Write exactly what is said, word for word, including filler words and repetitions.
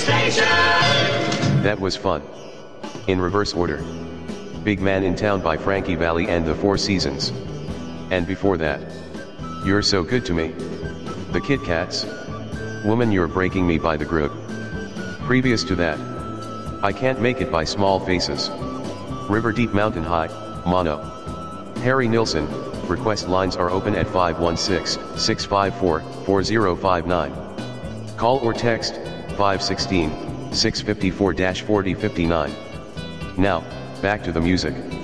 Station! That was fun. In reverse order. Big Man in Town by Frankie Valli and the Four Seasons. And before that, You're So Good to Me. The Kit Kats. Woman You're Breaking Me by The Group. Previous to that, I Can't Make It by Small Faces. River Deep Mountain High, Mono. Harry Nilsson. Request lines are open at five one six, six five four, four zero five nine. Call or text five one six, six five four, four zero five nine. Now, back to the music.